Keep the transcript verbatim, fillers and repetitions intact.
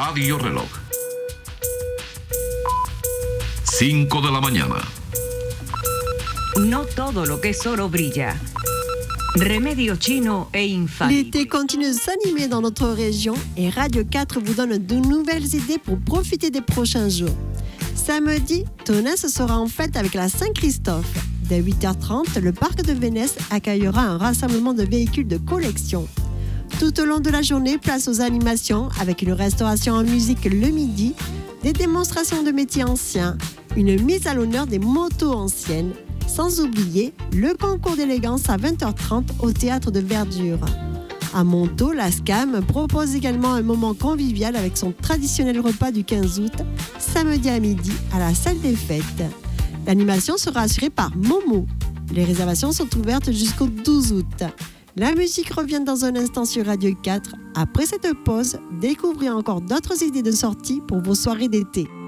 Radio Reloj. cinco de la mañana. No todo lo que es oro brilla. Remedio chino et infallible. L'été continue de s'animer dans notre région et Radio quatre vous donne de nouvelles idées pour profiter des prochains jours. Samedi, Tonnes sera en fête avec la Saint-Christophe. Dès huit heures trente, le parc de Vénès accueillera un rassemblement de véhicules de collection. Tout au long de la journée, place aux animations avec une restauration en musique le midi, des démonstrations de métiers anciens, une mise à l'honneur des motos anciennes, sans oublier le concours d'élégance à vingt heures trente au théâtre de Verdure. À Montaut, la SCAM propose également un moment convivial avec son traditionnel repas du quinze août, samedi à midi, à la salle des fêtes. L'animation sera assurée par Momo. Les réservations sont ouvertes jusqu'au douze août. La musique revient dans un instant sur Radio quatre. Après cette pause, découvrez encore d'autres idées de sortie pour vos soirées d'été.